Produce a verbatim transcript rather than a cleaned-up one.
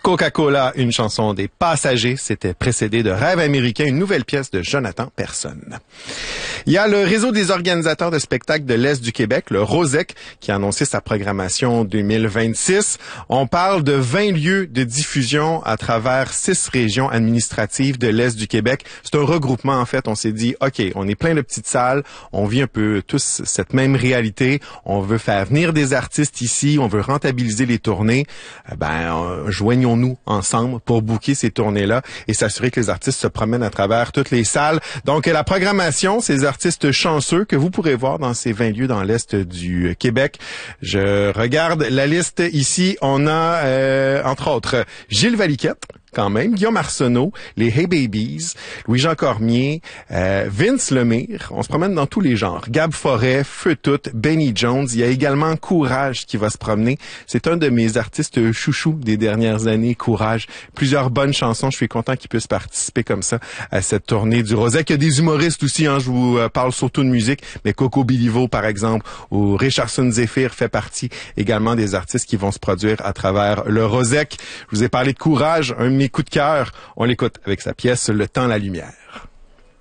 Coca-Cola, une chanson des Passagers. C'était précédé de Rêve américain, une nouvelle pièce de Jonathan Personne. Il y a le réseau des organisateurs de spectacles de l'Est du Québec, le ROSEC, qui a annoncé sa programmation deux mille vingt-six. On parle de vingt lieux de diffusion à travers six régions administratives de l'Est du Québec. C'est un regroupement, en fait. On s'est dit, OK, on est plein de petites salles, on vit un peu tous cette même réalité. On veut faire venir des artistes ici, on veut rentabiliser les tournées. Ben, euh, joignons nous ensemble pour booker ces tournées-là et s'assurer que les artistes se promènent à travers toutes les salles. Donc, la programmation, ces artistes chanceux que vous pourrez voir dans ces vingt lieux dans l'Est du Québec. Je regarde la liste ici. On a, euh, entre autres, Gilles Valiquette, quand même, Guillaume Arsenault, les Hey Babies, Louis-Jean Cormier, euh, Vince Lemire. On se promène dans tous les genres. Gab Forêt, Feu Tout, Benny Jones. Il y a également Courage qui va se promener. C'est un de mes artistes chouchous des dernières années, Courage. Plusieurs bonnes chansons. Je suis content qu'il puisse participer comme ça à cette tournée du ROSEC. Il y a des humoristes aussi, hein, je vous parle surtout de musique, mais Coco Bilivo, par exemple, ou Richardson Zephyr fait partie également des artistes qui vont se produire à travers le ROSEC. Je vous ai parlé de Courage, un de mes coups de cœur. On l'écoute avec sa pièce Le temps, la lumière.